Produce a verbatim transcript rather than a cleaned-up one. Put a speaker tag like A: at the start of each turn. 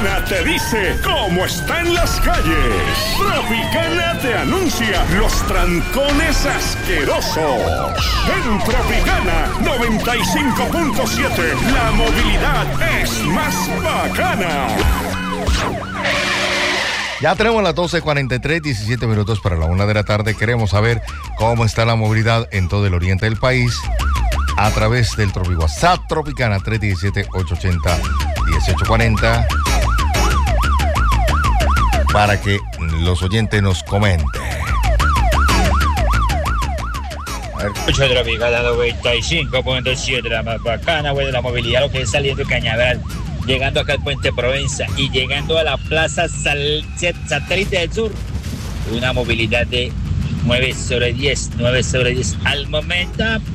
A: Tropicana te dice cómo está en las calles. Tropicana te anuncia los trancones asquerosos. En Tropicana noventa y cinco punto siete, la movilidad es más bacana.
B: Ya tenemos las doce cuarenta y tres, diecisiete minutos para la una de la tarde. Queremos saber cómo está la movilidad en todo el oriente del país a través del Tropi WhatsApp Tropicana tres uno siete, ocho ocho cero, uno ocho cuatro cero para que los oyentes nos comenten.
C: Mucho Tropicana noventa y cinco punto siete, la más bacana, güey, de la movilidad, lo que es saliendo de Cañaveral, llegando acá al Puente Provenza y llegando a la Plaza Sal- Satélite del Sur. Una movilidad de nueve sobre diez, nueve sobre diez al momento,